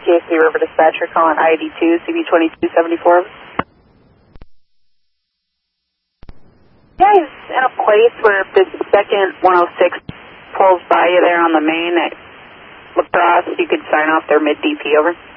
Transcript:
KC River Dispatcher calling ID2, CB2274. Guys, in a place where this second 106 pulls by you there on the main at La Crosse, you could sign off their mid-DP, over.